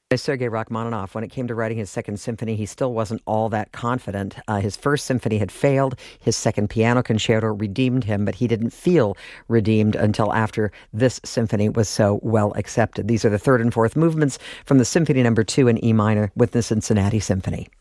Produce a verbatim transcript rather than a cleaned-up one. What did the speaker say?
Sergei Rachmaninoff, when it came to writing his second symphony, he still wasn't all that confident. Uh, his first symphony had failed. His second piano concerto redeemed him, but he didn't feel redeemed until after this symphony was so well accepted. These are the third and fourth movements from the Symphony Number Two in E minor with the Cincinnati Symphony.